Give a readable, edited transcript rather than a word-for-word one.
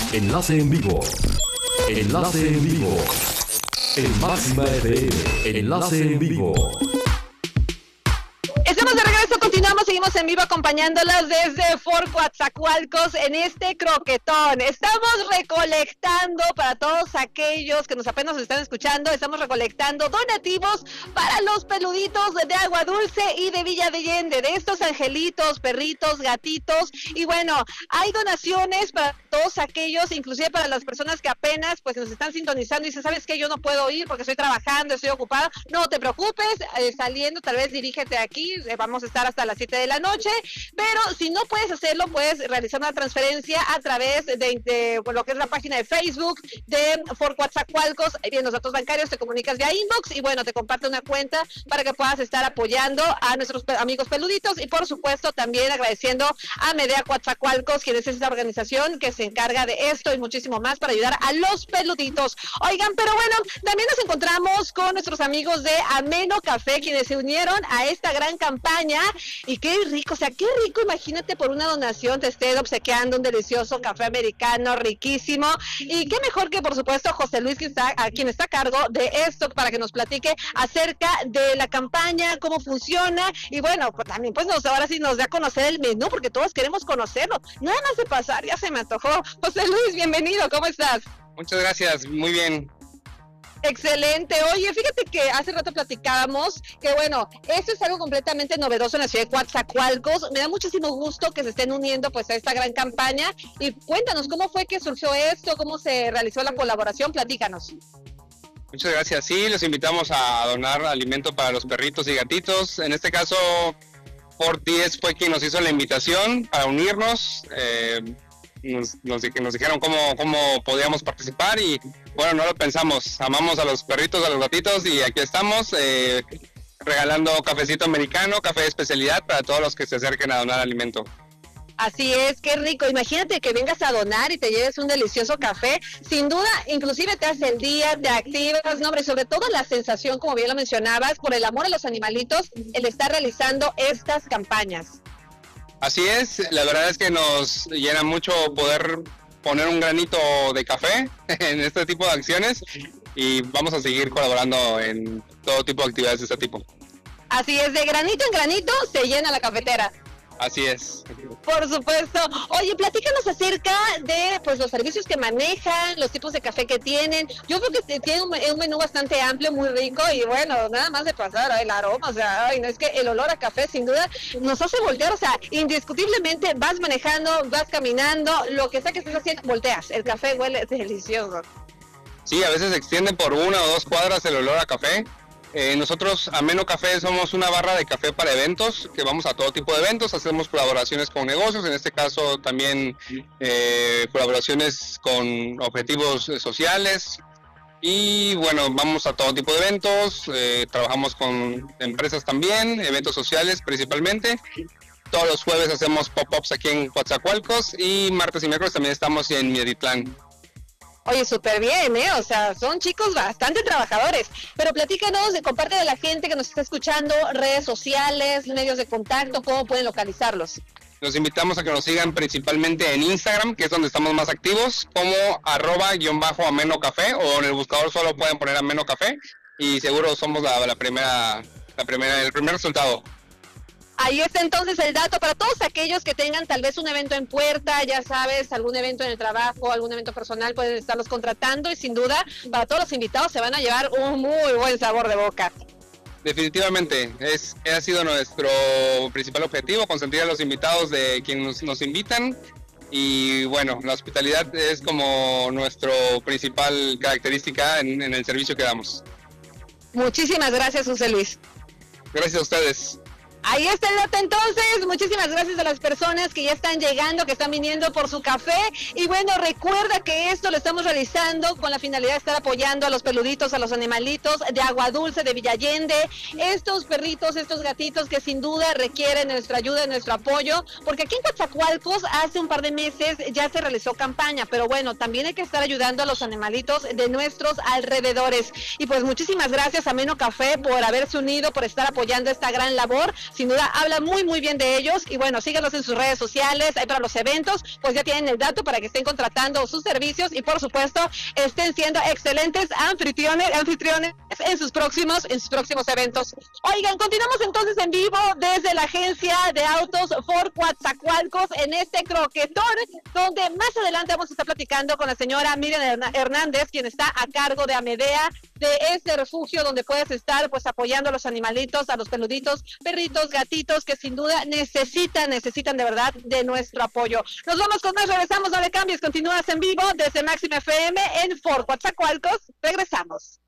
Enlace en vivo. Enlace en vivo. En Máxima FM. Enlace en vivo. Estamos de regreso, continuamos, seguimos en vivo acompañándolas desde Fort Coatzacoalcos en este croquetón. Estamos recolectando para todos aquellos que apenas nos están escuchando, estamos recolectando donativos para los peluditos de Agua Dulce y de Villa de Allende, de estos angelitos, perritos, gatitos. Y bueno, hay donaciones para todos aquellos, inclusive para las personas que apenas pues nos están sintonizando y dicen, ¿sabes qué? Yo no puedo ir porque estoy trabajando, estoy ocupada. No te preocupes, saliendo tal vez dirígete aquí. Vamos a estar hasta las 7 de la noche, pero si no puedes hacerlo, puedes realizar una transferencia a través de lo que es la página de Facebook de Fort Coatzacoalcos. Ahí vienen los datos bancarios, te comunicas vía inbox y bueno, te comparte una cuenta para que puedas estar apoyando a nuestros amigos peluditos y por supuesto también agradeciendo a Medea Coatzacoalcos, quien es esta organización que se encarga de esto y muchísimo más para ayudar a los peluditos. Oigan, pero bueno, también nos encontramos con nuestros amigos de Ameno Café, quienes se unieron a esta gran campaña y qué rico, o sea, qué rico, imagínate por una donación te estén obsequiando un delicioso café americano riquísimo y qué mejor que por supuesto José Luis, quien está a cargo de esto para que nos platique acerca de la campaña, cómo funciona y bueno, pues también pues ahora sí nos da a conocer el menú porque todos queremos conocerlo, nada más de pasar, ya se me antojó. José Luis, bienvenido, ¿cómo estás? Muchas gracias, muy bien. Excelente. Oye, fíjate que hace rato platicábamos que bueno, esto es algo completamente novedoso en la ciudad de Coatzacoalcos. Me da muchísimo gusto que se estén uniendo pues a esta gran campaña y cuéntanos cómo fue que surgió esto, cómo se realizó la colaboración, platícanos. Muchas gracias. Sí, los invitamos a donar alimento para los perritos y gatitos. En este caso, Fort 10 fue quien nos hizo la invitación para unirnos. Nos dijeron cómo podíamos participar y bueno, no lo pensamos, amamos a los perritos, a los gatitos y aquí estamos regalando cafecito americano, café de especialidad para todos los que se acerquen a donar alimento. Así es, qué rico, imagínate que vengas a donar y te lleves un delicioso café, sin duda, inclusive te hace el día, te activas, no hombre, sobre todo la sensación, como bien lo mencionabas, por el amor a los animalitos, el estar realizando estas campañas. Así es, la verdad es que nos llena mucho poder poner un granito de café en este tipo de acciones y vamos a seguir colaborando en todo tipo de actividades de este tipo. Así es, de granito en granito se llena la cafetera. Así es. Por supuesto. Oye, platícanos acerca de pues los servicios que manejan, los tipos de café que tienen. Yo creo que tiene un menú bastante amplio, muy rico y bueno, nada más de pasar el aroma, o sea, ay, no es que el olor a café sin duda nos hace voltear, o sea, indiscutiblemente vas manejando, vas caminando, lo que sea que estés haciendo, volteas, el café huele delicioso. Sí, a veces se extiende por 1 o 2 cuadras el olor a café. Nosotros, Ameno Café, somos una barra de café para eventos, que vamos a todo tipo de eventos, hacemos colaboraciones con negocios, en este caso también colaboraciones con objetivos sociales y bueno, vamos a todo tipo de eventos, trabajamos con empresas también, eventos sociales principalmente. Todos los jueves hacemos pop-ups aquí en Coatzacoalcos y martes y miércoles también estamos en Mietitlán. Oye, súper bien, o sea, son chicos bastante trabajadores, pero platícanos, comparte de la gente que nos está escuchando, redes sociales, medios de contacto, cómo pueden localizarlos. Los invitamos a que nos sigan principalmente en Instagram, que es donde estamos más activos, como @_Ameno Café, o en el buscador solo pueden poner Ameno Café, y seguro somos el primer resultado. Ahí está entonces el dato para todos aquellos que tengan tal vez un evento en puerta, ya sabes, algún evento en el trabajo, algún evento personal, pueden estarlos contratando y sin duda para todos los invitados se van a llevar un muy buen sabor de boca. Definitivamente, ha sido nuestro principal objetivo, consentir a los invitados de quienes nos invitan y bueno, la hospitalidad es como nuestra principal característica en el servicio que damos. Muchísimas gracias, José Luis. Gracias a ustedes. Ahí está el dato entonces, muchísimas gracias a las personas que ya están llegando, que están viniendo por su café y bueno, recuerda que esto lo estamos realizando con la finalidad de estar apoyando a los peluditos, a los animalitos de Agua Dulce, de Villa Allende, estos perritos, estos gatitos que sin duda requieren nuestra ayuda, nuestro apoyo, porque aquí en Coatzacoalcos hace un par de meses ya se realizó campaña, pero bueno, también hay que estar ayudando a los animalitos de nuestros alrededores y pues muchísimas gracias a Ameno Café por haberse unido, por estar apoyando esta gran labor. sin duda habla muy bien de ellos. Y bueno, síganos en sus redes sociales, ahí para los eventos, pues ya tienen el dato para que estén contratando sus servicios y por supuesto estén siendo excelentes anfitriones en sus próximos eventos. Oigan, continuamos entonces en vivo desde la agencia de autos Ford Coatzacoalcos en este croquetón, donde más adelante vamos a estar platicando con la señora Miriam Hernández, quien está a cargo de Amedea, de este refugio donde puedes estar pues apoyando a los animalitos, a los peluditos, perritos, gatitos, que sin duda necesitan de verdad de nuestro apoyo. Nos vamos con más, regresamos, no le cambies, continúas en vivo desde Máxima FM en Ford Coatzacoalcos, regresamos.